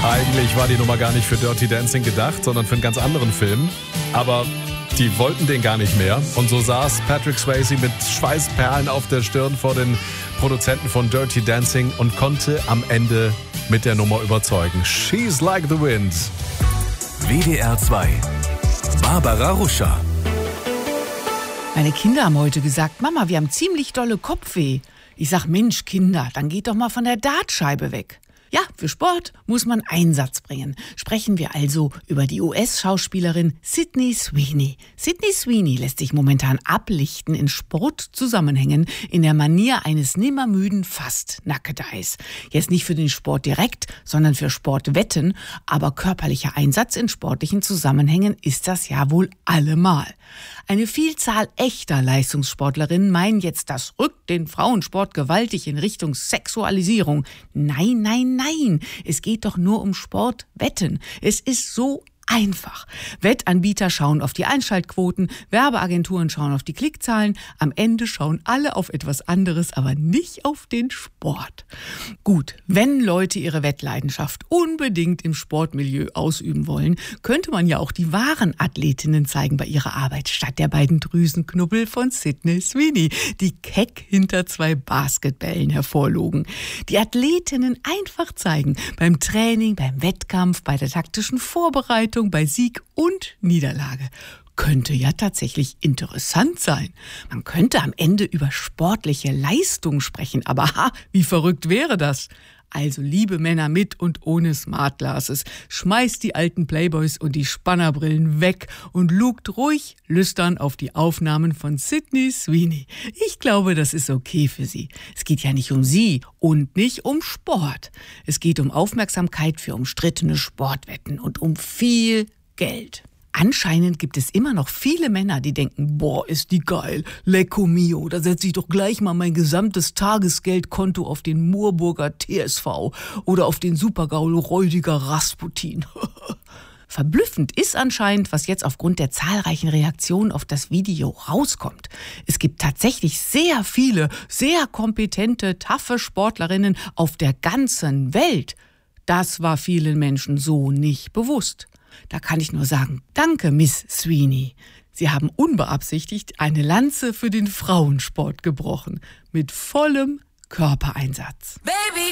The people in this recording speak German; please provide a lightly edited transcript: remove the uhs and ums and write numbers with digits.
Eigentlich war die Nummer gar nicht für Dirty Dancing gedacht, sondern für einen ganz anderen Film. Aber die wollten den gar nicht mehr. Und so saß Patrick Swayze mit Schweißperlen auf der Stirn vor den Produzenten von Dirty Dancing und konnte am Ende mit der Nummer überzeugen. She's Like the Wind. WDR 2. Barbara Ruscher. Meine Kinder haben heute gesagt, Mama, wir haben ziemlich dolle Kopfweh. Ich sag, Mensch, Kinder, dann geht doch mal von der Dartscheibe weg. Ja, für Sport muss man Einsatz bringen. Sprechen wir also über die US-Schauspielerin Sydney Sweeney. Sydney Sweeney lässt sich momentan ablichten in Sportzusammenhängen in der Manier eines nimmermüden Fast-Nackedeis. Jetzt nicht für den Sport direkt, sondern für Sportwetten, aber körperlicher Einsatz in sportlichen Zusammenhängen ist das ja wohl allemal. Eine Vielzahl echter Leistungssportlerinnen meinen jetzt, das rückt den Frauensport gewaltig in Richtung Sexualisierung. Nein, nein, nein. Es geht doch nur um Sportwetten. Es ist so einfach. Wettanbieter schauen auf die Einschaltquoten, Werbeagenturen schauen auf die Klickzahlen. Am Ende schauen alle auf etwas anderes, aber nicht auf den Sport. Gut, wenn Leute ihre Wettleidenschaft unbedingt im Sportmilieu ausüben wollen, könnte man ja auch die wahren Athletinnen zeigen bei ihrer Arbeit, statt der beiden Drüsenknubbel von Sydney Sweeney, die keck hinter zwei Basketballen hervorlogen. Die Athletinnen einfach zeigen, beim Training, beim Wettkampf, bei der taktischen Vorbereitung, bei Sieg und Niederlage. Könnte ja tatsächlich interessant sein. Man könnte am Ende über sportliche Leistung sprechen, aber wie verrückt wäre das? Also liebe Männer mit und ohne Smart Glasses, schmeißt die alten Playboys und die Spannerbrillen weg und lugt ruhig lüstern auf die Aufnahmen von Sydney Sweeney. Ich glaube, das ist okay für sie. Es geht ja nicht um sie und nicht um Sport. Es geht um Aufmerksamkeit für umstrittene Sportwetten und um viel Geld. Anscheinend gibt es immer noch viele Männer, die denken, boah, ist die geil, lecco mio, da setze ich doch gleich mal mein gesamtes Tagesgeldkonto auf den Moorburger TSV oder auf den Supergaul Räudiger Rasputin. Verblüffend ist anscheinend, was jetzt aufgrund der zahlreichen Reaktionen auf das Video rauskommt. Es gibt tatsächlich sehr viele, sehr kompetente, taffe Sportlerinnen auf der ganzen Welt. Das war vielen Menschen so nicht bewusst. Da kann ich nur sagen, danke, Miss Sweeney. Sie haben unbeabsichtigt eine Lanze für den Frauensport gebrochen. Mit vollem Körpereinsatz. Baby.